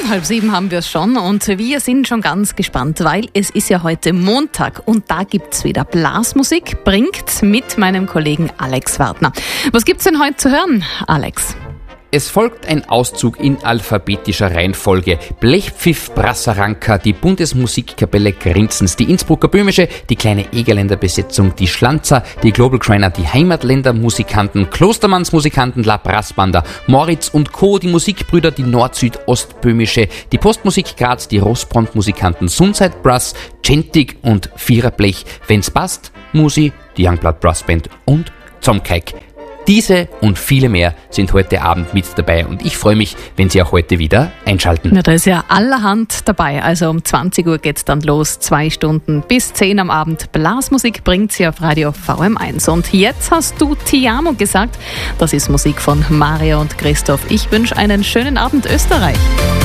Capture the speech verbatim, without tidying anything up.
halb sieben haben wir es schon und wir sind schon ganz gespannt, weil es ist ja heute Montag und da gibt's wieder Blasmusik, bringt mit meinem Kollegen Alex Wagner. Was gibt's denn heute zu hören, Alex? Es folgt ein Auszug in alphabetischer Reihenfolge. Blechpfiff, Brassaranka, die Bundesmusikkapelle Grinzens, die Innsbrucker Böhmische, die kleine Egerländer Besetzung, die Schlanzer, die Global Trainer, die Heimatländer Musikanten, Klostermanns Musikanten, La Brassbanda, Moritz und Co., die Musikbrüder, die Nord-Süd-Ostböhmische, die Postmusik Graz, die Rossbrand Musikanten, Sunside Brass, Gentig und Viererblech, wenn's passt, Musi, die Youngblood Brass Band und Zomkeik. Diese und viele mehr sind heute Abend mit dabei und ich freue mich, wenn Sie auch heute wieder einschalten. Na, da ist ja allerhand dabei. Also um zwanzig Uhr geht's dann los, zwei Stunden bis zehn am Abend. Blasmusik bringt sie auf Radio V M eins. Und jetzt hast du Ti amo gesagt. Das ist Musik von Mario und Christoph. Ich wünsche einen schönen Abend, Österreich.